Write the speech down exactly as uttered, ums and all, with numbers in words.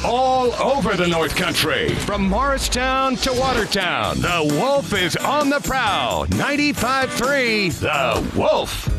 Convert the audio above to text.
all over the North Country. From Morristown to Watertown, the Wolf is on the prowl. ninety-five point three, The Wolf.